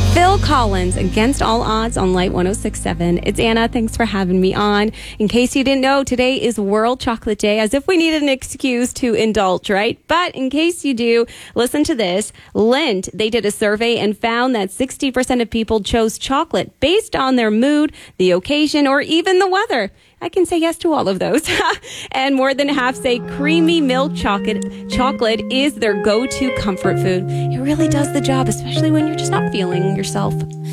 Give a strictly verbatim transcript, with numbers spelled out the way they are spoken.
Phil Collins, Against All Odds on Light one oh six point seven. It's Anna. Thanks for having me on. In case you didn't know, today is World Chocolate Day, as if we needed an excuse to indulge, right? But in case you do, listen to this. Lindt, they did a survey and found that sixty percent of people chose chocolate based on their mood, the occasion, or even the weather. I can say yes to all of those. And more than half say creamy milk chocolate chocolate is their go-to comfort food. It really does the job, especially when you're just not feeling yourself.